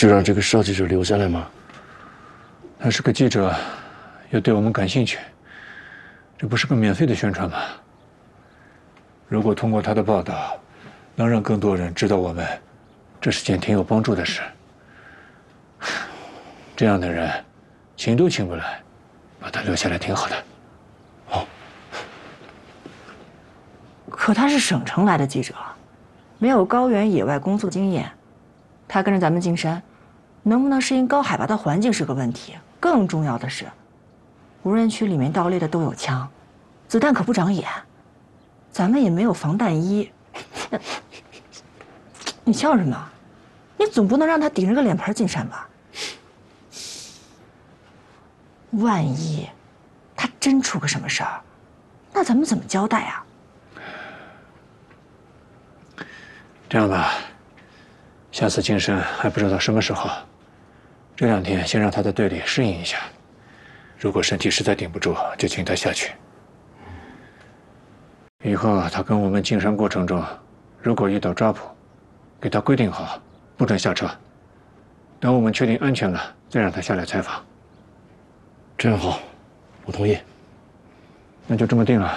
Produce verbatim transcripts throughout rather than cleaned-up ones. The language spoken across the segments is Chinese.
就让这个邵记者留下来吗？ 他是个记者，又对我们感兴趣，这不是个免费的宣传吗？如果通过他的报道，能让更多人知道我们，这是件挺有帮助的事。这样的人，请都请不来，把他留下来挺好的。 好。 可他是省城来的记者，没有高原野外工作经验，他跟着咱们进山，能不能适应高海拔的环境是个问题。更重要的是，无人区里面盗猎的都有枪，子弹可不长眼，咱们也没有防弹衣。你笑什么？你总不能让他顶着个脸盆进山吧？万一他真出个什么事儿，那咱们怎么交代啊？ 这样吧，下次进山还不知道什么时候，这两天先让他在队里适应一下。如果身体实在顶不住，就请他下去。以后他跟我们进山过程中，如果遇到抓捕，给他规定好，不准下车。等我们确定安全了，再让他下来采访。 这样好，我同意。 那就这么定了。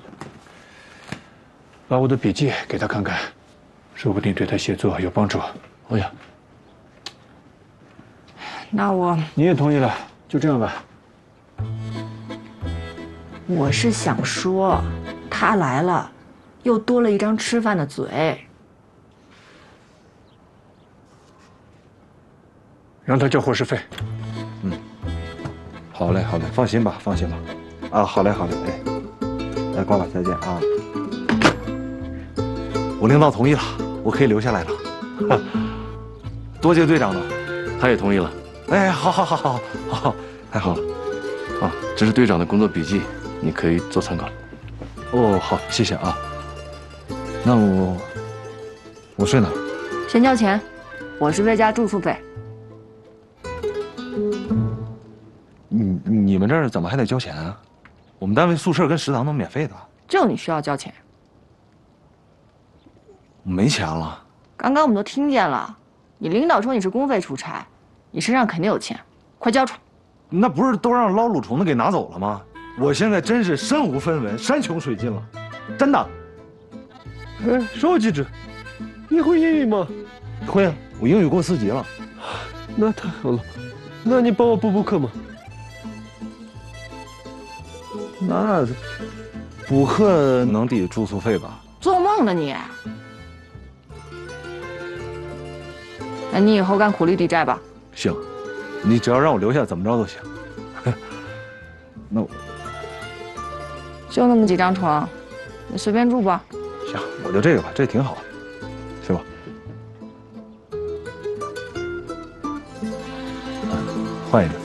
把我的笔记给他看看，说不定对他写作有帮助。 哎呀， 那我你也同意了，就这样吧。 我是想说，他来了，又多了一张吃饭的嘴。 让他交伙食费。 嗯，好嘞，好嘞，放心吧，放心吧。啊，好嘞，好嘞，哎，哎，挂了，再见啊。我领导同意了，我可以留下来了。多谢队长了， 他也同意了。 哎，好好好好好，太好了。 啊，这是队长的工作笔记，你可以做参考。 哦，好，谢谢啊。那我我睡哪儿？ 先交钱，伙食费加住宿费。 你你们这儿怎么还得交钱啊？我们单位宿舍跟食堂都免费的。 就你需要交钱。 没钱了。 刚刚我们都听见了，你领导说你是公费出差，你身上肯定有钱，快交出来。 那不是都让捞卤虫子给拿走了吗？我现在真是身无分文，山穷水尽了，真的。 哎，邵记者，你会英语吗？ 会啊，我英语过四级了。 那太好了，那你帮我补补课吗？ 那补课能抵住宿费吧？ 做梦呢你！那你以后干苦力抵债吧。 行，你只要让我留下，怎么着都行。那我就那么几张床，你随便住吧。 行，我就这个吧，这挺好的，是吧？换一个。